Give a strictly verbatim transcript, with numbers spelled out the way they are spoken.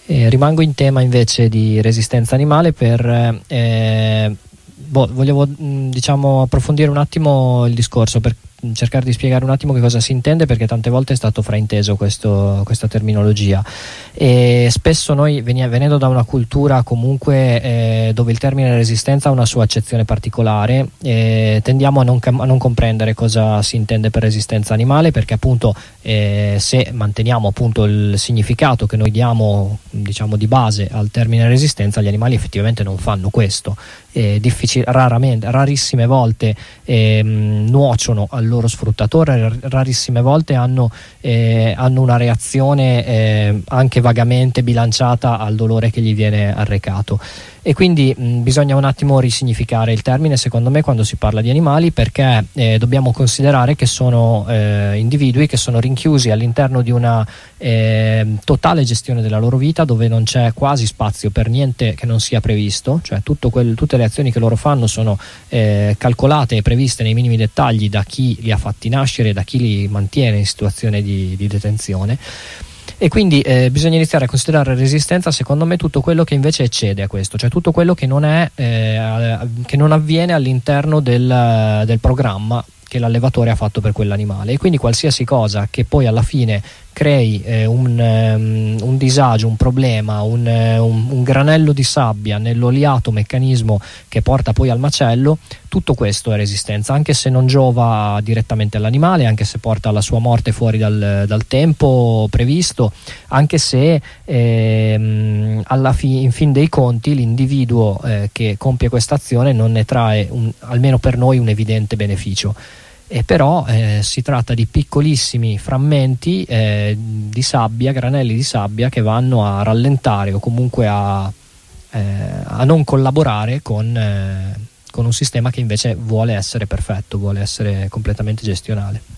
Eh, rimango in tema invece di resistenza animale per eh, boh, volevo mh, diciamo approfondire un attimo il discorso per cercare di spiegare un attimo che cosa si intende, perché tante volte è stato frainteso questo, questa terminologia, e spesso noi venia, venendo da una cultura comunque eh, dove il termine resistenza ha una sua accezione particolare, eh, tendiamo a non, a non comprendere cosa si intende per resistenza animale, perché appunto eh, se manteniamo appunto il significato che noi diamo diciamo di base al termine resistenza, gli animali effettivamente non fanno questo, eh, difficil- raramente, rarissime volte eh, nuociono al loro sfruttatore, rarissime volte hanno, eh, hanno una reazione eh, anche vagamente bilanciata al dolore che gli viene arrecato, e quindi mh, bisogna un attimo risignificare il termine secondo me quando si parla di animali, perché eh, dobbiamo considerare che sono eh, individui che sono rinchiusi all'interno di una eh, totale gestione della loro vita, dove non c'è quasi spazio per niente che non sia previsto, cioè tutto quel, tutte le azioni che loro fanno sono eh, calcolate e previste nei minimi dettagli da chi li ha fatti nascere, da chi li mantiene in situazione di, di detenzione. E quindi eh, bisogna iniziare a considerare resistenza secondo me tutto quello che invece eccede a questo, cioè tutto quello che non è eh, che non avviene all'interno del, del programma che l'allevatore ha fatto per quell'animale, e quindi qualsiasi cosa che poi alla fine crei eh, un, um, un disagio, un problema, un, un, un granello di sabbia nell'oliato meccanismo che porta poi al macello, tutto questo è resistenza, anche se non giova direttamente all'animale, anche se porta alla sua morte fuori dal, dal tempo previsto, anche se ehm, alla fi- in fin dei conti l'individuo eh, che compie questa azione non ne trae un, almeno per noi un evidente beneficio. E però eh, si tratta di piccolissimi frammenti eh, di sabbia, granelli di sabbia che vanno a rallentare o comunque a, eh, a non collaborare con, eh, con un sistema che invece vuole essere perfetto, vuole essere completamente gestionale.